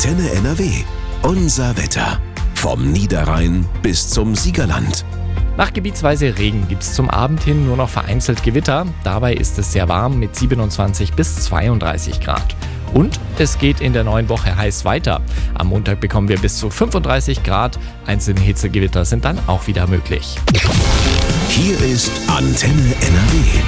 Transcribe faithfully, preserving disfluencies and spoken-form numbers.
Antenne N R W. Unser Wetter. Vom Niederrhein bis zum Siegerland. Nach gebietsweise Regen gibt es zum Abend hin nur noch vereinzelt Gewitter. Dabei ist es sehr warm mit siebenundzwanzig bis zweiunddreißig Grad. Und es geht in der neuen Woche heiß weiter. Am Montag bekommen wir bis zu fünfunddreißig Grad. Einzelne Hitzegewitter sind dann auch wieder möglich. Hier ist Antenne N R W.